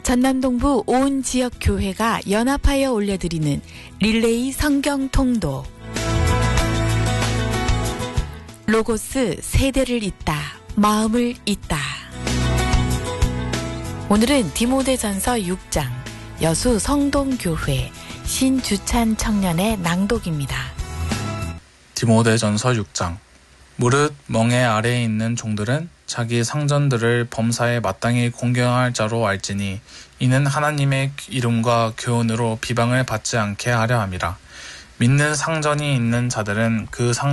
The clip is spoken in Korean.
전남동부 온 지역 교회가 연합하여 올려드리는 릴레이 성경 통도. 로고스 세대를 잇다, 마음을 잇다. 오늘은 디모데전서 6장 여수 성동교회 신주찬 청년의 낭독입니다. 디모데전서 6장. 무릇 멍에 아래에 있는 종들은 자기 상전들을 범사에 마땅히 공경할 자로 알지니 이는 하나님의 이름과 교훈으로 비방을 받지 않게 하려 함이라. 믿는 상전이 있는 자들은 그